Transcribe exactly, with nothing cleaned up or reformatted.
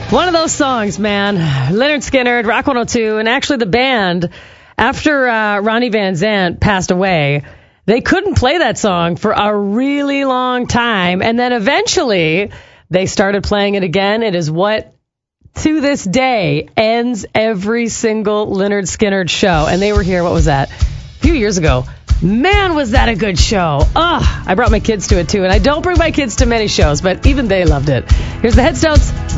One of those songs, man. Lynyrd Skynyrd, Rock one oh two, and actually the band, after uh, Ronnie Van Zant passed away, they couldn't play that song for a really long time, and then eventually they started playing it again. It is what, to this day, ends every single Lynyrd Skynyrd show, and they were here, what was that, a few years ago. Man, was that a good show. Ugh, I brought my kids to it, too, and I don't bring my kids to many shows, but even they loved it. Here's the Headstones.